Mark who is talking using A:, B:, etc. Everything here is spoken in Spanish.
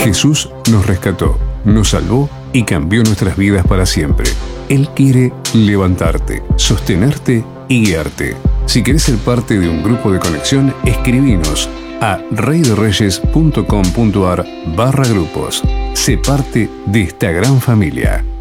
A: Jesús nos rescató, nos salvó y cambió nuestras vidas para siempre. Él quiere levantarte, sostenerte y guiarte. Si querés ser parte de un grupo de conexión, escribinos a reydereyes.com.ar/grupos. Sé parte de esta gran familia.